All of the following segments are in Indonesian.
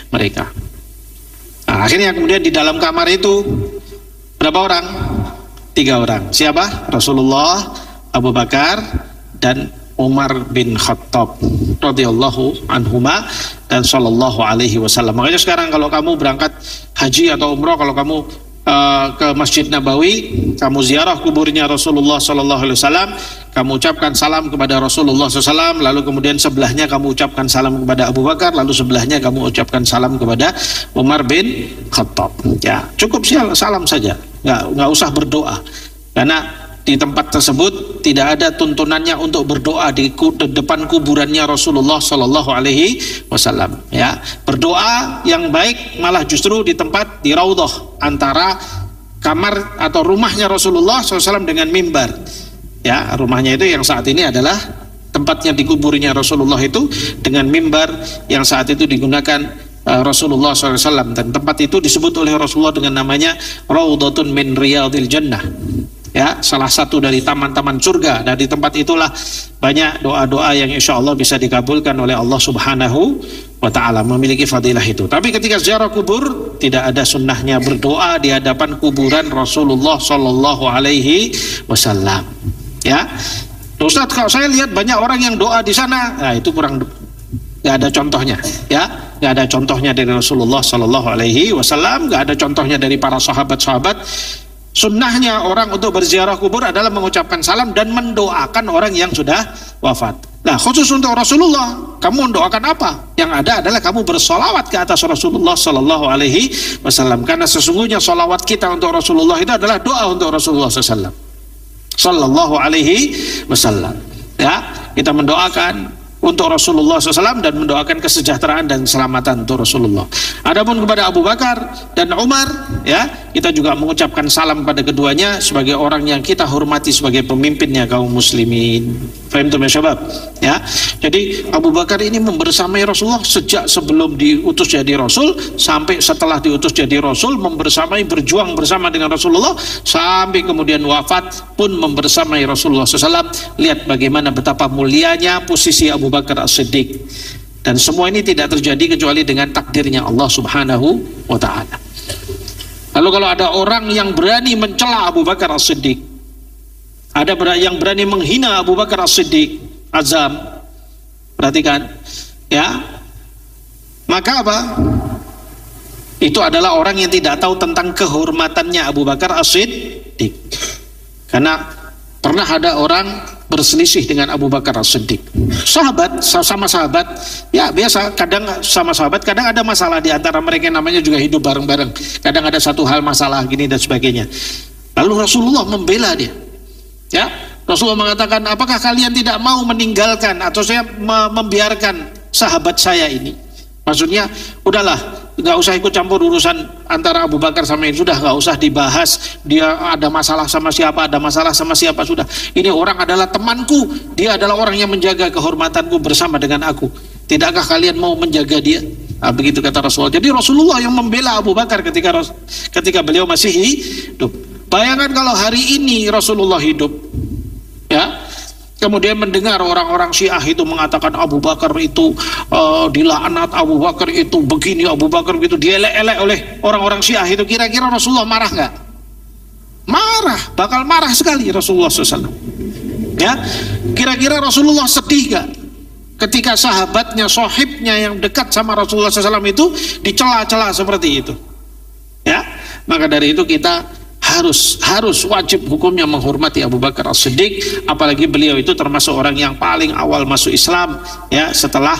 mereka. Nah, akhirnya kemudian di dalam kamar itu berapa orang? 3 orang. Siapa? Rasulullah, Abu Bakar, dan Umar bin Khattab radhiyallahu anhuma dan sallallahu alaihi wasallam. Makanya sekarang kalau kamu berangkat haji atau umrah, kalau kamu ke Masjid Nabawi, kamu ziarah kuburnya Rasulullah sallallahu alaihi wasallam, kamu ucapkan salam kepada Rasulullah SAW, lalu kemudian sebelahnya kamu ucapkan salam kepada Abu Bakar, lalu sebelahnya kamu ucapkan salam kepada Umar bin Khattab. Ya, cukup salam saja, nggak usah berdoa, karena di tempat tersebut tidak ada tuntunannya untuk berdoa di depan kuburannya Rasulullah Sallallahu Alaihi Wasallam. Ya, berdoa yang baik malah justru di tempat di raudhah antara kamar atau rumahnya Rasulullah SAW dengan mimbar. Ya, rumahnya itu yang saat ini adalah tempatnya di kuburnya Rasulullah itu dengan mimbar yang saat itu digunakan Rasulullah SAW, dan tempat itu disebut oleh Rasulullah dengan namanya Raudhatun min Riyadil Jannah. Ya, salah satu dari taman-taman surga. Dan di tempat itulah banyak doa-doa yang insya Allah bisa dikabulkan oleh Allah Subhanahu wa ta'ala, memiliki fadilah itu. Tapi ketika ziarah kubur, tidak ada sunnahnya berdoa di hadapan kuburan Rasulullah Sallallahu Alaihi Wasallam. Ya, Ustaz, kalau saya lihat banyak orang yang doa di sana, nah itu kurang, nggak ada contohnya. Ya, nggak ada contohnya dari Rasulullah Sallallahu Alaihi Wasallam, nggak ada contohnya dari para sahabat-sahabat. Sunnahnya orang untuk berziarah kubur adalah mengucapkan salam dan mendoakan orang yang sudah wafat. Nah, khusus untuk Rasulullah, kamu mendoakan apa? Yang ada adalah kamu bersolawat ke atas Rasulullah Sallallahu Alaihi Wasallam, karena sesungguhnya solawat kita untuk Rasulullah itu adalah doa untuk Rasulullah Sallallahu Alaihi Wasallam. Ya, kita mendoakan untuk Rasulullah SAW dan mendoakan kesejahteraan dan keselamatan untuk Rasulullah. Adapun kepada Abu Bakar dan Umar, ya, kita juga mengucapkan salam pada keduanya sebagai orang yang kita hormati sebagai pemimpinnya kaum muslimin. Faham tuh syabab? Ya. Jadi Abu Bakar ini membersamai Rasulullah sejak sebelum diutus jadi Rasul sampai setelah diutus jadi Rasul, membersamai, berjuang bersama dengan Rasulullah sampai kemudian wafat pun membersamai Rasulullah SAW. Lihat bagaimana betapa mulianya posisi Abu Bakar As-Siddiq, dan semua ini tidak terjadi kecuali dengan takdirnya Allah Subhanahu wa ta'ala. Lalu kalau ada orang yang berani mencela Abu Bakar As-Siddiq, ada yang berani menghina Abu Bakar As-Siddiq, azam, perhatikan ya, maka apa? Itu adalah orang yang tidak tahu tentang kehormatannya Abu Bakar As-Siddiq. Karena pernah ada orang berselisih dengan Abu Bakar As-Siddiq. Sahabat, sama sahabat, ya biasa, kadang sama sahabat, kadang ada masalah di antara mereka, namanya juga hidup bareng-bareng. Kadang ada satu hal masalah gini dan sebagainya. Lalu Rasulullah membela dia. Ya, Rasulullah mengatakan, apakah kalian tidak mau meninggalkan atau saya membiarkan sahabat saya ini? Maksudnya, udahlah, nggak usah ikut campur urusan antara Abu Bakar sama ini, sudah nggak usah dibahas. Dia ada masalah sama siapa, ada masalah sama siapa, sudah. Ini orang adalah temanku, dia adalah orang yang menjaga kehormatanku bersama dengan aku. Tidakkah kalian mau menjaga dia? Nah, begitu kata Rasulullah. Jadi Rasulullah yang membela Abu Bakar ketika beliau masih hidup. Bayangkan kalau hari ini Rasulullah hidup, ya. Kemudian mendengar orang-orang Syiah itu mengatakan Abu Bakar itu dilaknat, Abu Bakar itu begini, Abu Bakar begitu, dielek-elek oleh orang-orang Syiah itu, kira-kira Rasulullah marah nggak? Marah, bakal marah sekali Rasulullah SAW. Ya, kira-kira Rasulullah sedih nggak ketika sahabatnya, sohibnya yang dekat sama Rasulullah SAW itu dicela-cela seperti itu? Ya, maka dari itu kita harus wajib hukumnya menghormati Abu Bakar As-Siddiq, apalagi beliau itu termasuk orang yang paling awal masuk Islam, ya, setelah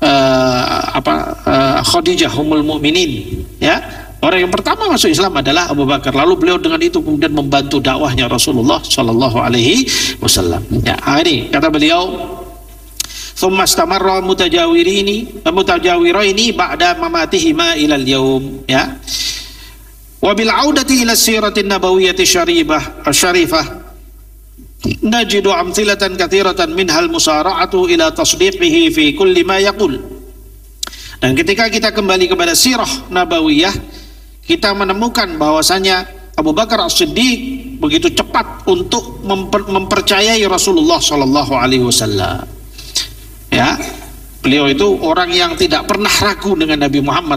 Khadijah Ummul Mukminin, ya. Orang yang pertama masuk Islam adalah Abu Bakar. Lalu beliau dengan itu kemudian membantu dakwahnya Rasulullah Shallallahu Alaihi Wasallam. Ya, ini kata beliau, "Tsumma istamarra mutajawiraini ba'da mamatihima ilal yaum." Ya. Wa bil audati ila siratin nabawiyyati syarifah najidu amthilatan katsiratan minhal musara'atu ila tasdiqihi fi kulli ma yaqul. Dan ketika kita kembali kepada sirah nabawiyah, kita menemukan bahwasanya Abu Bakar As-Siddiq begitu cepat untuk mempercayai Rasulullah sallallahu alaihi wasallam. Ya, beliau itu orang yang tidak pernah ragu dengan Nabi Muhammad